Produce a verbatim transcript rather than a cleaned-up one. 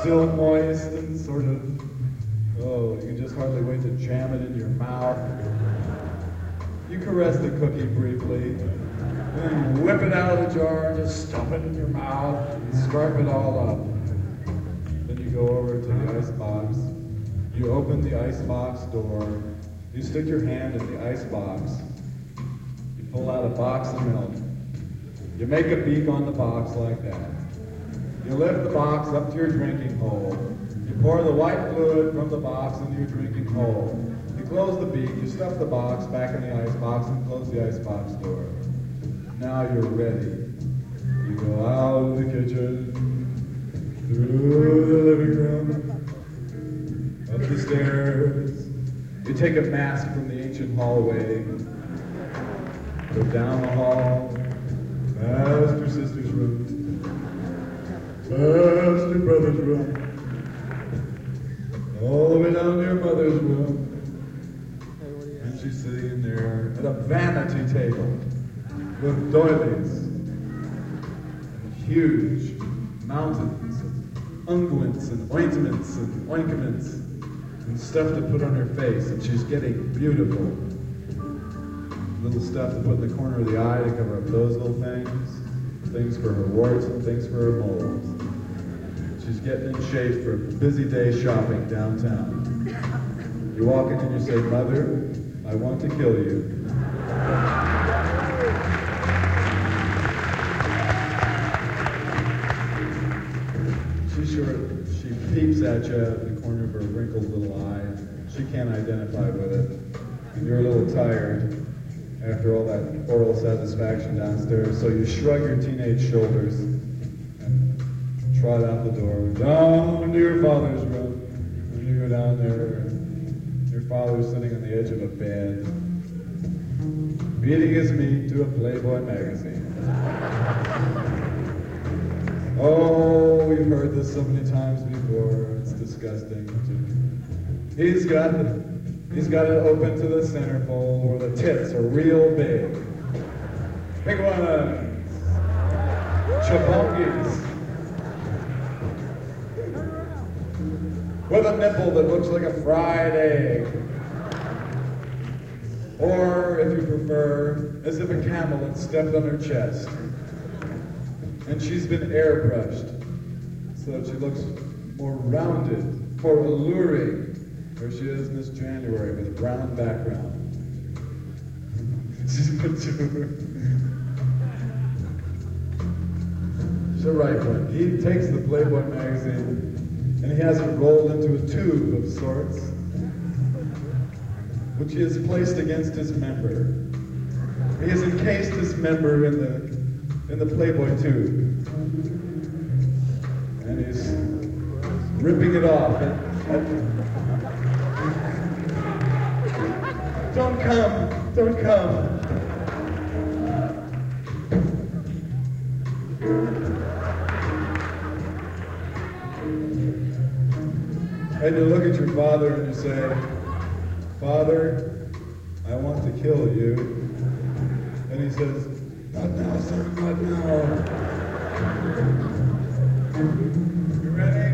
still moist and sort of, oh, you can just hardly wait to jam it in your mouth. You caress the cookie briefly, then whip it out of the jar and just stuff it in your mouth and scarf it all up. Then you go over to the ice box. You open the ice box door. You stick your hand in the ice box. You pull out a box of milk. You make a beak on the box like that. You lift the box up to your drinking hole. You pour the white fluid from the box into your drinking hole. You close the beak, you stuff the box back in the ice box and close the ice box door. Now you're ready. You go out of the kitchen, through the living room, up the stairs. You take a mask from the ancient hallway, go down the hall, past your sister's room, past your brother's room, all the way down to your mother's room. And she's sitting there at a vanity table with doilies and huge mountains of unguents and ointments and ointments and stuff to put on her face, and she's getting beautiful. Little stuff to put in the corner of the eye to cover up those little things, things for her warts and things for her moles. She's getting in shape for a busy day shopping downtown. You walk in and you say, "Mother, I want to kill you." She sure, she peeps at you at the corner of her wrinkled little eye. She can't identify with it. And you're a little tired after all that oral satisfaction downstairs, so you shrug your teenage shoulders and trot out the door, down to your father's room. And you go down there, and your father's sitting on the edge of a bed, beating his meat to a Playboy magazine. Oh, you've heard this so many times before, it's disgusting. He's got the, he's got it open to the centerfold where the tits are real big. Big ones. Chabongies. With a nipple that looks like a fried egg. Or, if you prefer, as if a camel had stepped on her chest. And she's been airbrushed so that she looks more rounded, more alluring. There she is, Miss January, with a brown background. She's mature. She's a right one. He takes the Playboy magazine and he has it rolled into a tube of sorts, which he has placed against his member. He has encased his member in the in the Playboy tube. And he's ripping it off. And, and, don't come, don't come. And you look at your father and you say, "Father, I want to kill you." And he says, "Not now, son, not now." You ready?